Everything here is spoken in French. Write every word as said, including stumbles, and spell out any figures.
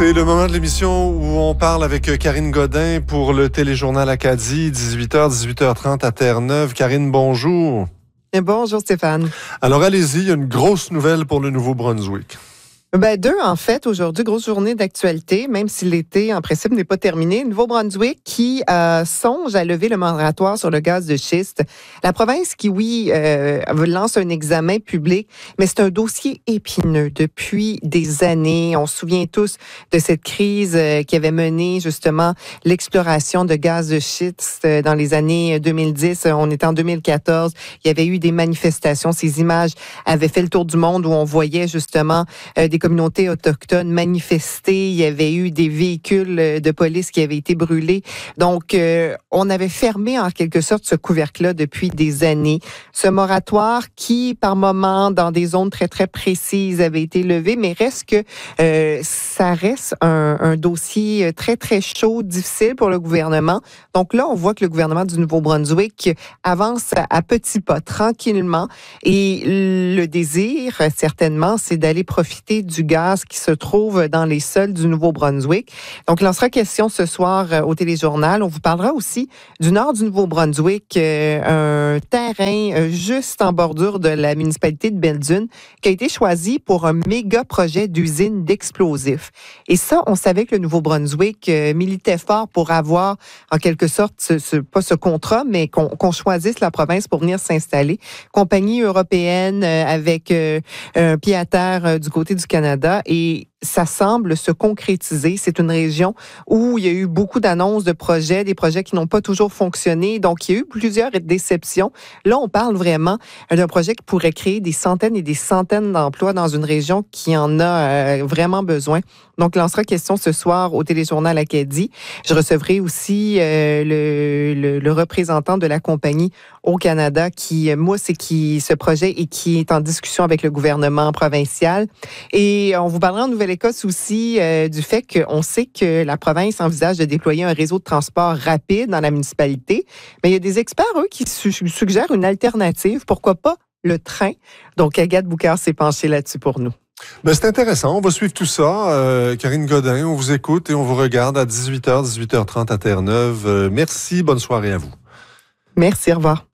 C'est le moment de l'émission où on parle avec Karine Godin pour le téléjournal Acadie, dix-huit heures, dix-huit heures trente à Terre-Neuve. Karine, bonjour. Et bonjour Stéphane. Alors allez-y, il y a une grosse nouvelle pour le Nouveau-Brunswick. Ben deux, en fait, aujourd'hui, grosse journée d'actualité, même si l'été, en principe, n'est pas terminé. Nouveau-Brunswick qui euh, songe à lever le moratoire sur le gaz de schiste. La province qui, oui, euh, lance un examen public, mais c'est un dossier épineux depuis des années. On se souvient tous de cette crise euh, qui avait mené, justement, l'exploration de gaz de schiste euh, dans les années deux mille dix. On était en deux mille quatorze. Il y avait eu des manifestations. Ces images avaient fait le tour du monde où on voyait, justement, euh, des communautés autochtones manifester. Il y avait eu des véhicules de police qui avaient été brûlés. Donc, euh, on avait fermé en quelque sorte ce couvercle-là depuis des années. Ce moratoire qui, par moment, dans des zones très, très précises, avait été levé, mais reste que euh, ça reste un, un dossier très, très chaud, difficile pour le gouvernement. Donc là, on voit que le gouvernement du Nouveau-Brunswick avance à, à petits pas, tranquillement. Et le désir, certainement, c'est d'aller profiter du gaz qui se trouve dans les sols du Nouveau-Brunswick. Donc, il en sera question ce soir euh, au téléjournal. On vous parlera aussi du nord du Nouveau-Brunswick, euh, un terrain euh, juste en bordure de la municipalité de Belle-Dune qui a été choisi pour un méga projet d'usine d'explosifs. Et ça, on savait que le Nouveau-Brunswick euh, militait fort pour avoir, en quelque sorte, ce, ce, pas ce contrat, mais qu'on, qu'on choisisse la province pour venir s'installer. Compagnie européenne euh, avec euh, un pied à terre euh, du côté du Canada. Et ça semble se concrétiser. C'est une région où il y a eu beaucoup d'annonces de projets, des projets qui n'ont pas toujours fonctionné. Donc, il y a eu plusieurs déceptions. Là, on parle vraiment d'un projet qui pourrait créer des centaines et des centaines d'emplois dans une région qui en a euh, vraiment besoin. Donc, il en sera question ce soir au téléjournal Acadie. Je recevrai aussi euh, le, le, le représentant de la compagnie au Canada qui, moi, c'est qui ce projet et qui est en discussion avec le gouvernement provincial. Et on vous parlera en Nouvelle-Écosse aussi euh, du fait qu'on sait que la province envisage de déployer un réseau de transport rapide dans la municipalité. Mais il y a des experts, eux, qui su- suggèrent une alternative. Pourquoi pas le train? Donc, Agathe Boucard s'est penchée là-dessus pour nous. Ben, c'est intéressant. On va suivre tout ça. Euh, Karine Godin, on vous écoute et on vous regarde à dix-huit heures, dix-huit heures trente à Terre-Neuve. Euh, merci. Bonne soirée à vous. Merci. Au revoir.